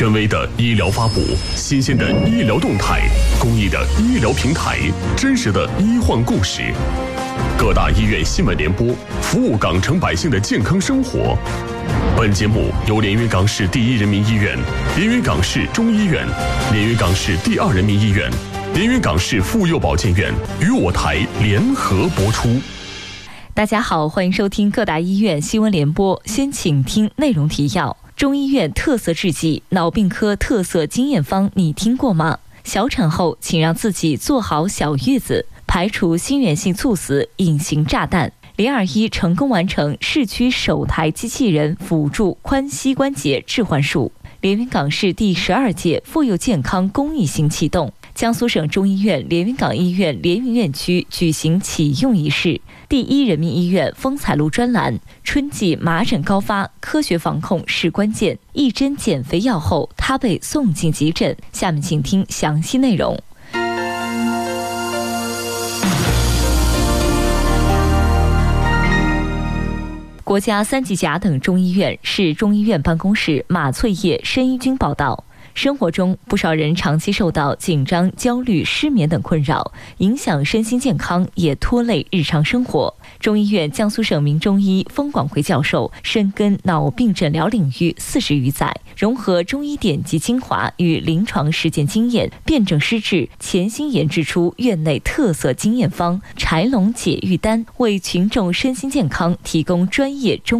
权威的医疗发布，新鲜的医疗动态，公益的医疗平台，真实的医患故事。各大医院新闻联播，服务港城百姓的健康生活。本节目由连云港市第一人民医院、连云港市中医院、连云港市第二人民医院、连云港市妇幼保健院与我台联合播出。 大家好，欢迎收听各大医院新闻联播。先请听内容提要：中医院特色制剂，脑病科特色经验方，你听过吗？小产后，请让自己做好小月子，排除心源性猝死隐形炸弹。021成功完成市区首台机器人辅助髋膝关节置换术。连云港市第12届妇幼健康公益行启动。江苏省中医院连云港医院连云院区举行启用仪式。第一人民医院风采路专栏：春季麻疹高发，科学防控是关键。一针减肥药后，他被送进急诊。下面请听详细内容。国家3级甲等中医院市中医院办公室马翠叶申医军报道，生活中不少人长期受到紧张、焦虑、失眠等困扰，影响身心健康，也拖累日常生活。中医院江苏省名中医封广辉教授深耕脑病诊疗领域40余载，融合中医典籍精华与临床实践经验，辩证施治，潜心研制出院内特色经验方柴龙解郁丹，为群众身心健康提供专业中